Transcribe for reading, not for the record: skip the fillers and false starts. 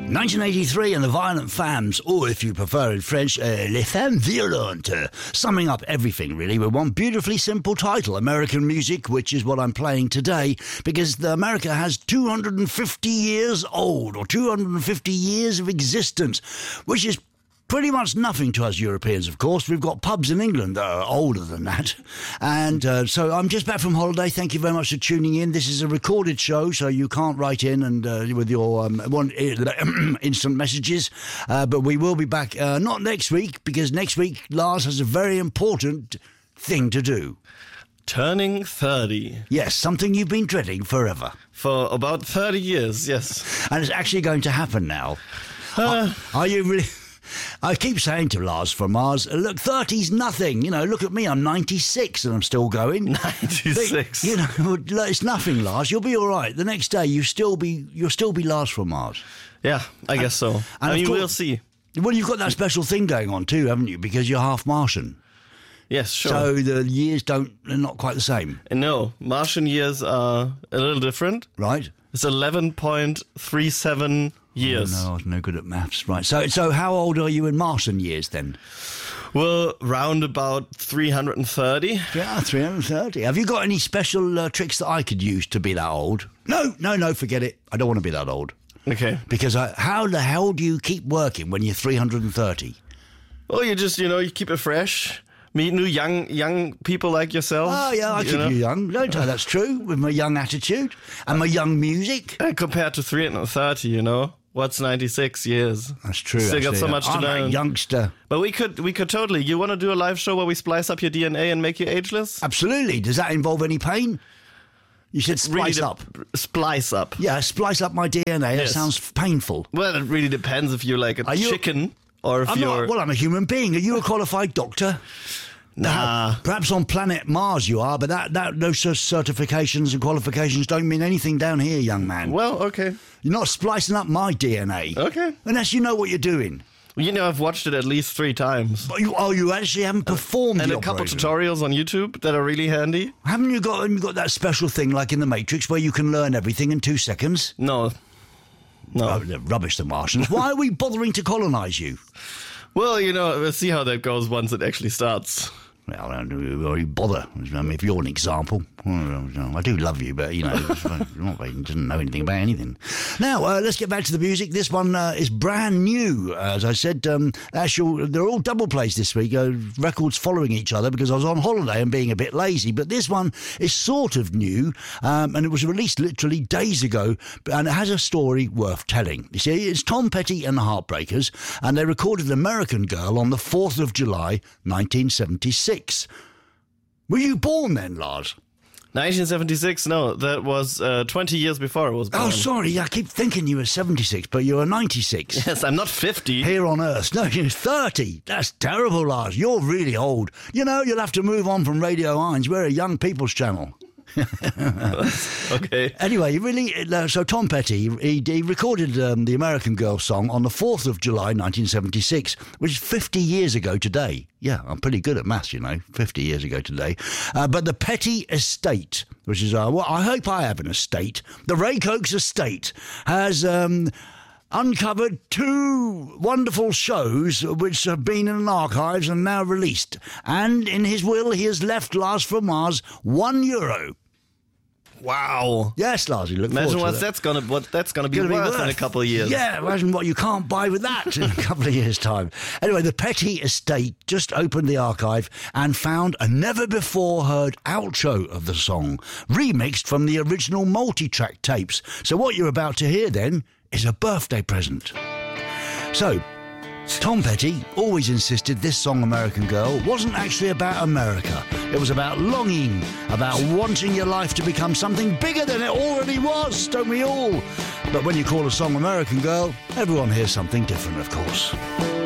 1983 and the Violent Femmes, or if you prefer in French, Les Femmes Violentes, summing up everything really with one beautifully simple title, American Music, which is what I'm playing today, because America has 250 years old, or 250 years of existence, which is pretty much nothing to us Europeans, of course. We've got pubs in England that are older than that. And so I'm just back from holiday. Thank you very much for tuning in. This is a recorded show, so you can't write in and with your instant messages. But we will be back, not next week, because next week Lars has a very important thing to do. Turning 30. Yes, something you've been dreading forever. For about 30 years, yes. And it's actually going to happen now. Are you really... I keep saying to Lars from Mars, look, 30's nothing. You know, look at me, I'm 96 and I'm still going. 96. You know, it's nothing, Lars. You'll be all right. The next day, you'll still be Lars from Mars. Yeah, I guess so. I mean, we'll see. Well, you've got that special thing going on too, haven't you? Because you're half Martian. Yes, sure. So the years they're not quite the same. No, Martian years are a little different. Right. It's 11.37 years. Oh, no, I was no good at maths. Right. So how old are you in Martian years then? Well, round about 330. Yeah, 330. Have you got any special tricks that I could use to be that old? No, forget it. I don't want to be that old. Okay. Because how the hell do you keep working when you're 330? Well, you just, you keep it fresh. Meet new young people like yourself. Oh, yeah, I keep you young. Don't I? That's true, with my young attitude and my young music. And compared to 330, what's 96 years? That's true. Still got so much to learn. I'm a youngster. But we could totally. You want to do a live show where we splice up your DNA and make you ageless? Absolutely. Does that involve any pain? You said splice up. Splice up. Yeah, splice up my DNA. Yes. That sounds painful. Well, it really depends if you're like a chicken or if you're... Well, I'm a human being. Are you a qualified doctor? Nah. Perhaps on planet Mars you are, but those certifications and qualifications don't mean anything down here, young man. Well, okay. You're not splicing up my DNA. Okay. Unless you know what you're doing. I've watched it at least 3 times. But you actually haven't performed and the a couple operation. Tutorials on YouTube that are really handy. Haven't you got that special thing like in The Matrix where you can learn everything in 2 seconds? No. Rubbish, the Martians. Why are we bothering to colonise you? Well, we'll see how that goes once it actually starts. Well, I don't bother. I mean, if you're an example, I do love you, but, doesn't know anything about anything. Now, let's get back to the music. This one is brand new. As I said, they're all double plays this week, records following each other because I was on holiday and being a bit lazy. But this one is sort of new, and it was released literally days ago, and it has a story worth telling. You see, it's Tom Petty and the Heartbreakers, and they recorded American Girl on the 4th of July, 1976. Were you born then, Lars? 1976? No, that was 20 years before I was born. Oh, sorry, I keep thinking you were 76, but you were 96. Yes, I'm not 50. Here on Earth. No, you're 30. That's terrible, Lars. You're really old. You'll have to move on from Radio 1. We're a young people's channel. Okay. Anyway, so Tom Petty, he recorded the American Girl song on the 4th of July 1976, which is 50 years ago today. Yeah, I'm pretty good at maths, 50 years ago today. But the Petty Estate, which is, I hope I have an estate, the Ray Cokes Estate, has... uncovered 2 wonderful shows which have been in archives and now released. And in his will, he has left Lars from Mars €1. Wow. Yes, Lars, you look forward to what that's gonna be worth in a couple of years. Yeah, imagine what you can't buy with that in a couple of years' time. Anyway, the Petty Estate just opened the archive and found a never-before-heard outro of the song, remixed from the original multi-track tapes. So what you're about to hear, then, is a birthday present. So, Tom Petty always insisted this song, American Girl, wasn't actually about America. It was about longing, about wanting your life to become something bigger than it already was, don't we all? But when you call a song American Girl, everyone hears something different, of course.